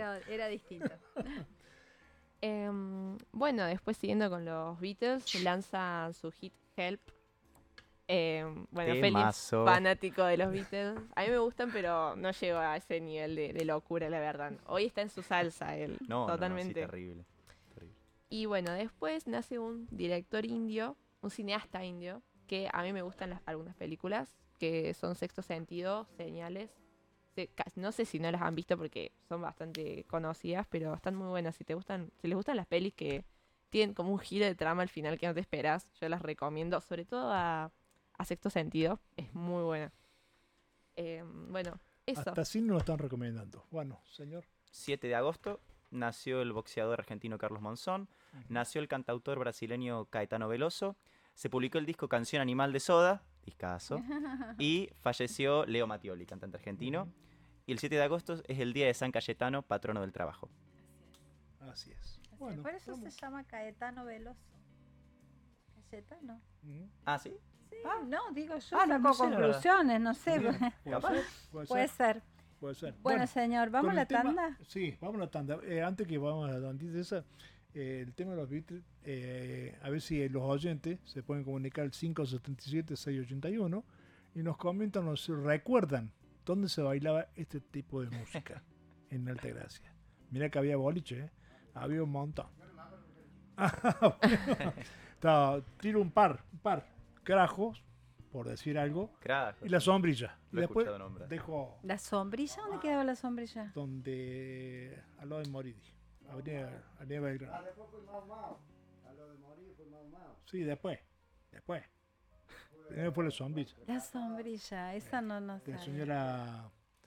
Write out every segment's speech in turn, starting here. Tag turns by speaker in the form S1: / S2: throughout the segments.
S1: Era distinto.
S2: Bueno, después siguiendo con los Beatles, lanzan su hit Help. Bueno, Feli es fanático de los Beatles. A mí me gustan, pero no llego a ese nivel de locura, la verdad. Hoy está en su salsa él, totalmente.
S3: No, sí, terrible.
S2: Y bueno, después nace un director indio, un cineasta indio, que a mí me gustan algunas películas, que son Sexto Sentido, Señales. No sé si no las han visto porque son bastante conocidas, pero están muy buenas. Si les gustan las pelis que tienen como un giro de trama al final que no te esperas, yo las recomiendo, sobre todo a Sexto Sentido. Es muy buena. Bueno, eso.
S4: Hasta así nos lo están recomendando. Bueno, señor.
S3: 7 de agosto nació el boxeador argentino Carlos Monzón. Nació el cantautor brasileño Caetano Veloso. Se publicó el disco Canción Animal de Soda, discazo. Y falleció Leo Mattioli, cantante argentino. Y el 7 de agosto es el día de San Cayetano, patrono del trabajo.
S4: Así es. Bueno,
S1: por eso se llama Caetano Veloso. Cayetano.
S3: ¿Ah, sí?
S1: Sí. No, digo yo,
S4: saco
S1: conclusiones, no sé. Puede ser. Bueno, señor, ¿vamos a la tanda?
S4: Sí, vamos a la tanda. Antes que vamos a la tandita esa, el tema de los Beatles, a ver si los oyentes se pueden comunicar al 577-681 y nos comentan, nos recuerdan dónde se bailaba este tipo de música en Altagracia. Mira que había boliche, había un montón. Tiro un par, Crajos, por decir algo,
S3: Crajos,
S4: y la sombrilla.
S3: Y después dejo...
S1: ¿La sombrilla? ¿Dónde quedaba la sombrilla?
S4: Donde, al lado de Moridi, Avenida Belgrano.
S5: Después fue Mau. A lo de Moridi fue Mau.
S4: Sí, después. Primero fue la sombrilla.
S1: La sombrilla, esa no sé.
S4: La señora...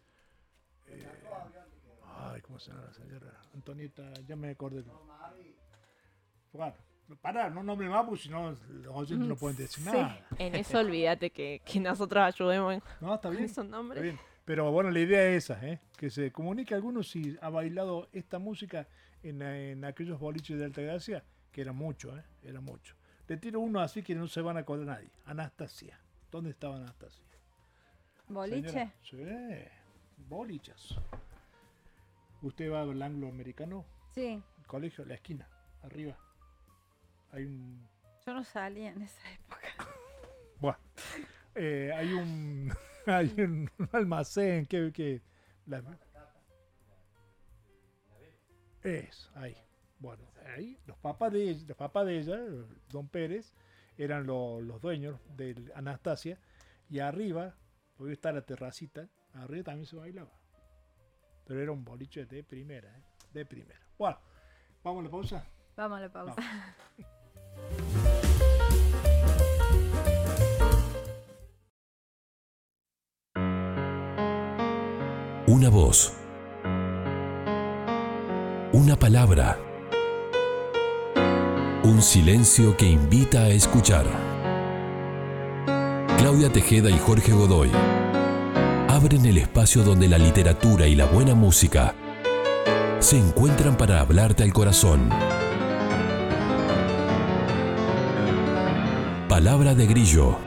S4: ¿cómo se llama la señora? Antonieta, ya me acordé. Bueno, no nombre más, porque si no los oyentes no pueden decir nada.
S2: En eso olvídate que nosotros ayudemos
S4: está bien,
S2: esos nombres.
S4: Está bien. Pero bueno, la idea es esa, que se comunique a algunos si ha bailado esta música en aquellos boliches de Altagracia, que era mucho. Le tiro uno así que no se van a acordar nadie. Anastasia. ¿Dónde estaba Anastasia?
S1: ¿Boliche?
S4: Señora, sí, bolichas. ¿Usted va al angloamericano?
S1: Sí.
S4: El colegio, la esquina, arriba.
S1: Yo no salía en esa época.
S4: Bueno, hay un almacén que es ahí. Bueno, ahí los papás de ella, don Pérez, eran los dueños de Anastasia, y arriba, hoy está la terracita, arriba también se bailaba. Pero era un boliche de primera. Bueno, ¿vamos a la pausa?
S1: Vamos a la pausa.
S6: Una voz. Una palabra. Un silencio que invita a escuchar. Claudia Tejeda y Jorge Godoy abren el espacio donde la literatura y la buena música se encuentran para hablarte al corazón. Palabra de Grillo.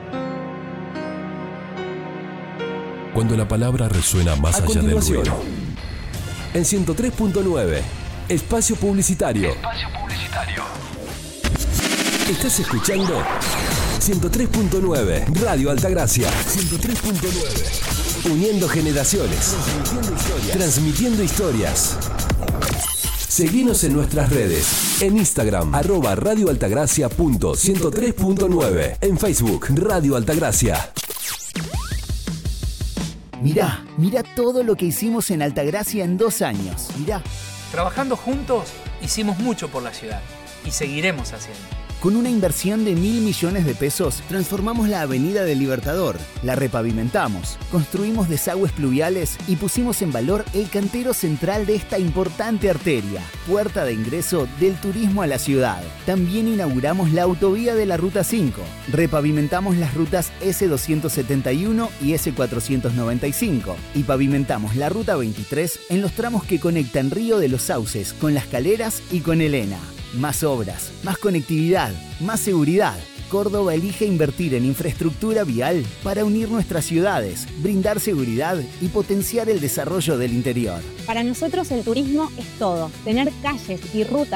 S6: Cuando la palabra resuena más allá del ruido. En 103.9, espacio publicitario. Estás escuchando 103.9, Radio Altagracia. 103.9. Uniendo generaciones. Transmitiendo historias. Seguinos en nuestras redes. En Instagram, @radioaltagracia.103.9. En Facebook, Radio Altagracia.
S7: Mirá todo lo que hicimos en Altagracia en 2 años. Mirá.
S8: Trabajando juntos, hicimos mucho por la ciudad. Y seguiremos haciendo.
S7: Con una inversión de 1.000 millones de pesos, transformamos la Avenida del Libertador, la repavimentamos, construimos desagües pluviales y pusimos en valor el cantero central de esta importante arteria, puerta de ingreso del turismo a la ciudad. También inauguramos la autovía de la Ruta 5, repavimentamos las rutas S271 y S495 y pavimentamos la Ruta 23 en los tramos que conectan Río de los Sauces con Las Caleras y con Elena. Más obras, más conectividad, más seguridad. Córdoba elige invertir en infraestructura vial para unir nuestras ciudades, brindar seguridad y potenciar el desarrollo del interior.
S9: Para nosotros el turismo es todo. Tener calles y rutas